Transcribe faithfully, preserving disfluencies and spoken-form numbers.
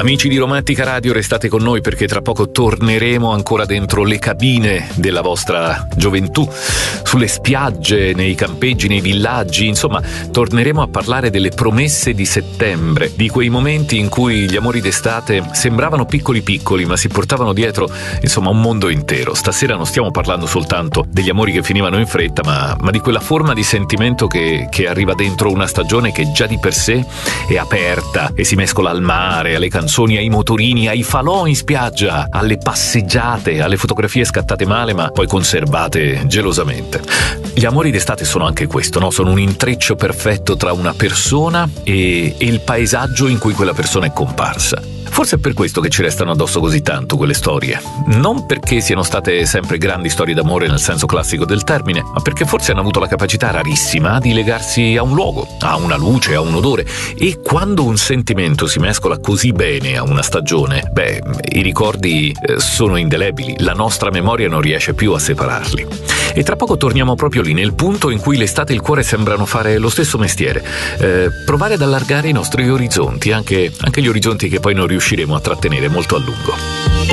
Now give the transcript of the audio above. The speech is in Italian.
Amici di Romantica Radio, restate con noi perché tra poco torneremo ancora dentro le cabine della vostra gioventù, sulle spiagge, nei campeggi, nei villaggi, insomma, torneremo a parlare delle promesse di settembre, di quei momenti in cui gli amori d'estate sembravano piccoli piccoli, ma si portavano dietro, insomma, un mondo intero. Stasera non stiamo parlando soltanto degli amori che finivano in fretta, ma, ma di quella forma di sentimento che, che arriva dentro una stagione che già di per sé è aperta e si mescola al mare, alle canzoni, ai motorini, ai falò in spiaggia, alle passeggiate, alle fotografie scattate male ma poi conservate gelosamente. Gli amori d'estate sono anche questo, no? Sono un intreccio perfetto tra una persona e, e il paesaggio in cui quella persona è comparsa. Forse è per questo che ci restano addosso così tanto quelle storie. Non perché siano state sempre grandi storie d'amore nel senso classico del termine, ma perché forse hanno avuto la capacità rarissima di legarsi a un luogo, a una luce, a un odore. E quando un sentimento si mescola così bene a una stagione, beh, i ricordi sono indelebili, la nostra memoria non riesce più a separarli. E tra poco torniamo proprio lì, nel punto in cui l'estate e il cuore sembrano fare lo stesso mestiere, eh, provare ad allargare i nostri orizzonti, anche, anche gli orizzonti che poi non riusciremo a trattenere molto a lungo.